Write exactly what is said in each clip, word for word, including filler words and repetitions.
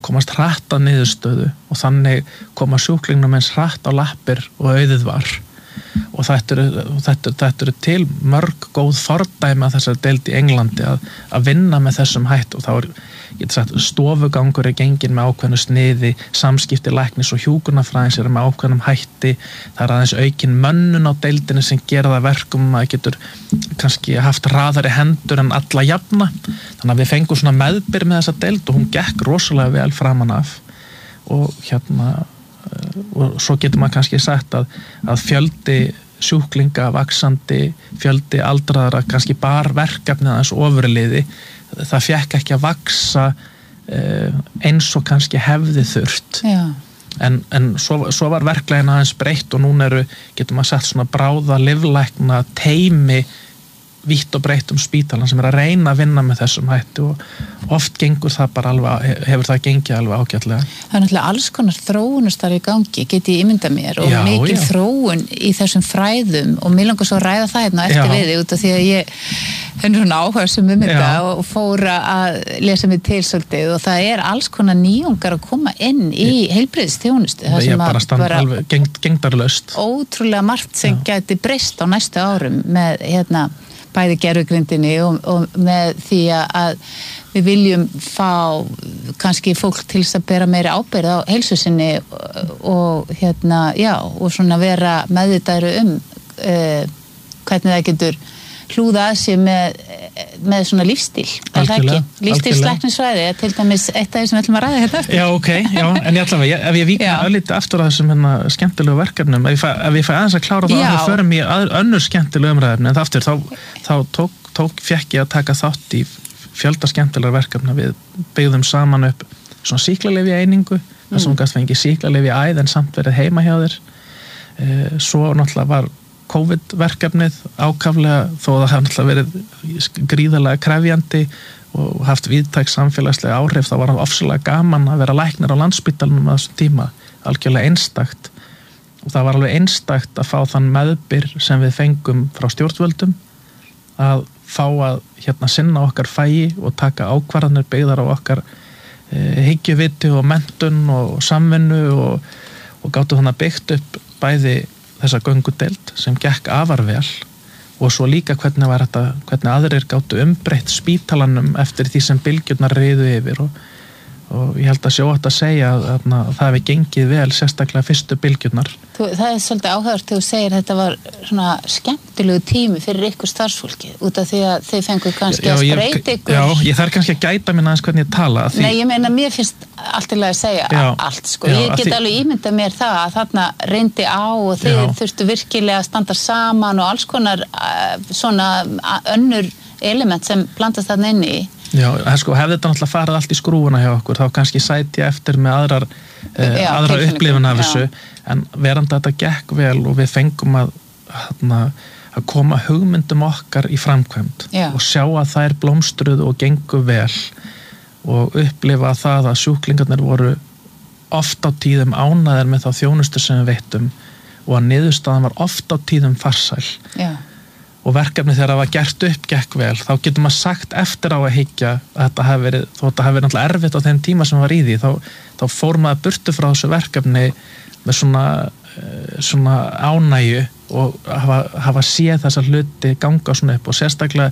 komast hratt að niðurstöðu og þannig koma sjúklingnum eins hratt á lappir og auðið var og þetta eru, þetta, þetta eru til mörg góð fordæmi að þessari deild í Englandi að, að vinna með þessum hætt og þá er, getur sagt, stofugangur er gengin með ákveðnu sniði, samskipti læknis og hjúkrunarfræðings er með ákveðnum hætti, það er aðeins aukin mönnun á deildinni sem gera það verkum að getur kannski haft hraðari hendur en alla jafna, þannig að við fengum svona meðbyr með þessa deild og hún gekk rosalega vel framan af og hérna og svo getur maður kannski sagt að, að fjöldi sjúklinga vaxandi, fjöldi aldraðara kannski bar verkefni aðeins ofurliði, það fekk ekki að vaksa eh, eins og kannski hefði þurft Já. en, en svo, svo var verklegin aðeins breytt og núna eru, getur maður sagt svona bráða lyflækna teymi vítt og breytt um spítalan sem er að reyna að vinna með þessum hætti og oft gengur það bara alveg, hefur það gengið alveg ágætlega. Það er náttúrulega alls konar þróunastar í gangi, geti ég ímynda mér og já, mikil já. þróun í þessum fræðum og mér langar svo að ræða það hérna eftir já. við þig út af því að ég henni svona áhuga sem um þetta og fóra að lesa mig til svolítið og það er alls konar nýjungar að koma inn í heilbrigðisþjónustu. Það sem bara standa alveg geng, gengdarlaust. Ótrúlega margt sem já. gæti breyst á næstu árum með hérna bæði gervigrindinni og, og með því að við viljum fá kannski fólk til þess að bera meiri ábyrgð á heilsu sinni og, og hérna, já, og svona vera meðvitaðri um uh, hvernig það getur hlúða að sér með, með svona lífstíl, er það ekki? Lífstílslæknisfræði er til dæmis eitt af því sem við ætlum að ræða hérna eftir. Já, ok, já, en ég ætla að, ef ég vík öllítið aftur á þessum hérna skemmtilegu verkefnum, ef ég fæ, ef ég fæ aðeins að klára það að við förum í önnur skemmtilegu umræðefni, en það aftur, þá, þá tók, tók, fekk ég að taka þátt í fjölda skemmtilega verkefna, við byggðum saman upp svona sýklalyfja einingu, mm. þar sem hún gæst fengi sýklalyfja æð en samt verið heima hjá þér, e, svo náttúrulega var COVID-verkefnið ákaflega þó það hafði náttúrulega verið gríðarlega krefjandi og haft víðtæk samfélagslega áhrif, þá var það ofsalega gaman að vera læknir á Landspítalanum á þessum tíma, algjörlega einstakt og það var alveg einstakt að fá þann meðbyr sem við fengum frá stjórnvöldum að fá að hérna sinna okkar fæi og taka ákvarðanir byggðar á okkar e, hyggjuviti og menntun og samvinnu og, og gátu þannig byggt upp bæði þessa göngudeild sem gekk afar vel og svo líka hvernig var þetta, hvernig aðrir gátu umbreytt spítalanum eftir því sem bylgjurnar riðu yfir og, og ég held að sjótt að segja að, að, að það hefði gengið vel sérstaklega fyrstu bylgjurnar. Þú, það er svolítið áhugavert þegar þú segir þetta var svona skemmtilegu tími fyrir ykkur starfsfólki út af því að þið fengur kannski já, að spreita ykkur. Já, ég þarf kannski að gæta mér aðeins hvernig ég tala. Því... Nei, ég meina mér finnst allt til að segja já, allt sko. Já, ég get því... alveg ímyndað mér það að þarna reyndi á og þið já. þurftu virkilega að standa saman og alls konar uh, svona önnur element sem blandast þarna inn í. Já, sko, hefði þetta náttúrulega farið allt í skrúfuna hjá okkur, þá kannski sæti ég eftir með aðrar, eh, já, aðra upplifun af þessu, en verandi þetta gekk vel og við fengum að, hana, að koma hugmyndum okkar í framkvæmd já. og sjá að þær blómstruðu og gengu vel og upplifa það að sjúklingarnir voru oft á tíðum ánæðir með þá þjónustu sem við veittum og að niðurstaðan var oft á tíðum farsæl. Já. Og verkefni þegar það var gert upp gekk vel, þá getur maður sagt eftir á að hyggja að þetta hafi verið, þó þetta hafi verið náttúrulega erfitt á þeim tíma sem var í því, þá, þá fór maður burtu frá þessu verkefni með svona, svona ánægju og hafa, hafa séð þessa hluti ganga svona upp og sérstaklega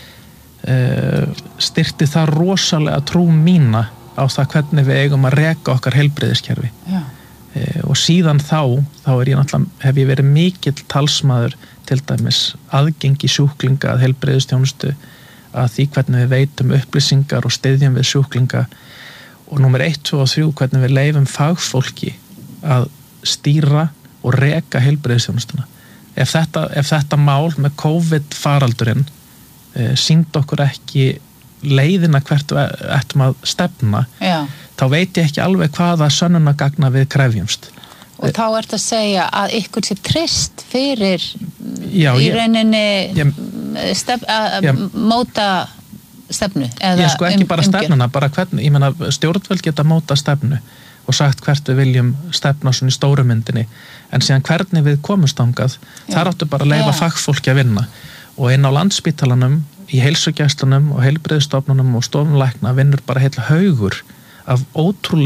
uh, styrkti það rosalega trú mína á það hvernig við eigum að reka okkar heilbrigðiskerfi. Já. Uh, og síðan þá, þá er ég náttúrulega, hef ég verið mikill talsmaður til dæmis aðgengi sjúklinga að heilbrigðisþjónustu að því hvernig við veitum upplýsingar og styðjum við sjúklinga og númer eitt, tvö og þrjú hvernig við leifum fagfólki að stýra og reka heilbrigðisþjónustuna. Ef þetta, ef þetta mál með COVID-faraldurinn e, sýndi okkur ekki leiðina hvert við ættum að stefna, já. Þá veit ég ekki alveg hvaða sönnunargagna við krefjumst. Og þá ert að segja að ykkur sé treyst fyrir já, í ég, rauninni ég, stef, að móta stefnu. Eða ég sko ekki um, bara stefnuna, bara hvernig, ég meina stjórnvöld geta móta stefnu og sagt hvert við viljum stefna svona í stóru myndinni, en síðan hvernig við komumst þangað, þar áttu bara að leyfa já. Fagfólki að vinna og inn á Landspítalanum, í heilsugæslunum og heilbrigðisstofnunum og stofnlækna vinnur bara heilla haugur af ótrúlega